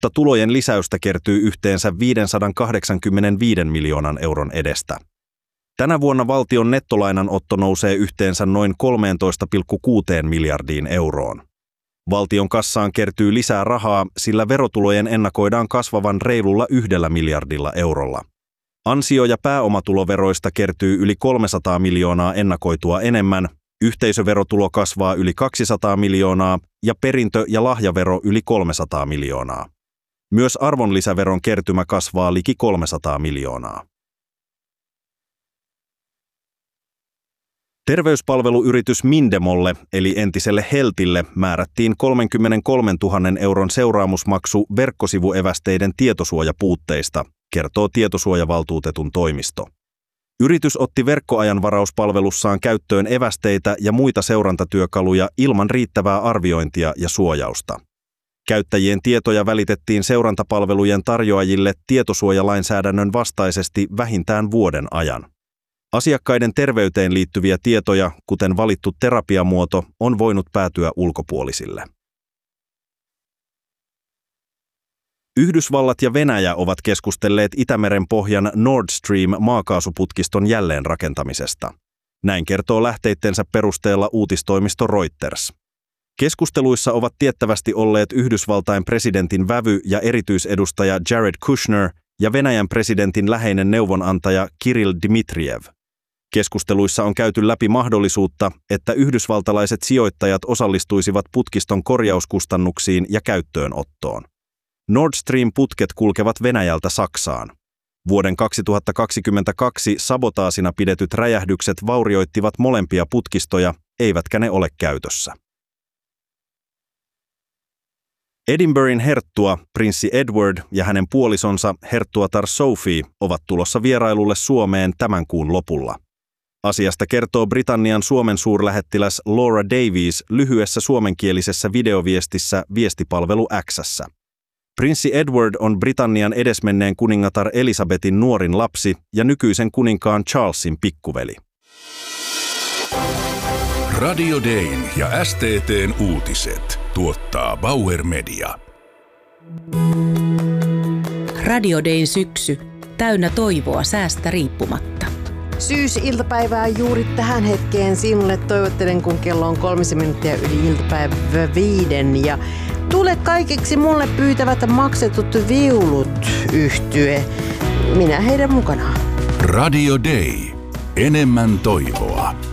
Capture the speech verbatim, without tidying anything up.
mutta tulojen lisäystä kertyy yhteensä viisisataakahdeksankymmentäviisi miljoonan euron edestä. Tänä vuonna valtion nettolainanotto nousee yhteensä noin kolmetoista pilkku kuusi miljardiin euroon. Valtion kassaan kertyy lisää rahaa, sillä verotulojen ennakoidaan kasvavan reilulla yhdellä miljardilla eurolla. Ansio- ja pääomatuloveroista kertyy yli kolmesataa miljoonaa ennakoitua enemmän, yhteisöverotulo kasvaa yli kaksisataa miljoonaa ja perintö- ja lahjavero yli kolmesataa miljoonaa. Myös arvonlisäveron kertymä kasvaa liki kolmesataa miljoonaa. Terveyspalveluyritys Mindemolle eli entiselle Heltille määrättiin kolmekymmentäkolmetuhatta euron seuraamusmaksu verkkosivuevästeiden tietosuojapuutteista, kertoo tietosuojavaltuutetun toimisto. Yritys otti verkkoajanvarauspalvelussaan käyttöön evästeitä ja muita seurantatyökaluja ilman riittävää arviointia ja suojausta. Käyttäjien tietoja välitettiin seurantapalvelujen tarjoajille tietosuojalainsäädännön vastaisesti vähintään vuoden ajan. Asiakkaiden terveyteen liittyviä tietoja, kuten valittu terapiamuoto, on voinut päätyä ulkopuolisille. Yhdysvallat ja Venäjä ovat keskustelleet Itämeren pohjan Nord Stream-maakaasuputkiston jälleenrakentamisesta. Näin kertoo lähteittensä perusteella uutistoimisto Reuters. Keskusteluissa ovat tiettävästi olleet Yhdysvaltain presidentin vävy ja erityisedustaja Jared Kushner ja Venäjän presidentin läheinen neuvonantaja Kirill Dmitrijev. Keskusteluissa on käyty läpi mahdollisuutta, että yhdysvaltalaiset sijoittajat osallistuisivat putkiston korjauskustannuksiin ja käyttöönottoon. Nord Stream-putket kulkevat Venäjältä Saksaan. Vuoden kaksituhattakaksikymmentäkaksi sabotaasina pidetyt räjähdykset vaurioittivat molempia putkistoja, eivätkä ne ole käytössä. Edinburghin herttua, prinssi Edward ja hänen puolisonsa herttuatar Sophie ovat tulossa vierailulle Suomeen tämän kuun lopulla. Asiasta kertoo Britannian Suomen suurlähettiläs Laura Davies lyhyessä suomenkielisessä videoviestissä viestipalvelu X:ssä. Prinssi Edward on Britannian edesmenneen kuningatar Elisabetin nuorin lapsi ja nykyisen kuninkaan Charlesin pikkuveli. Radio Dayn ja S T T:n uutiset tuottaa Bauer Media. Radio Dayn syksy, täynnä toivoa säästä riippumatta. Syysiltapäivää juuri tähän hetkeen sinulle toivottelen, kun kello on kolmisen minuuttia yli iltapäivä viiden. Ja tule kaikiksi mulle pyytävät maksetut viulut -yhtye. Minä heidän mukanaan. Radio Day. Enemmän toivoa.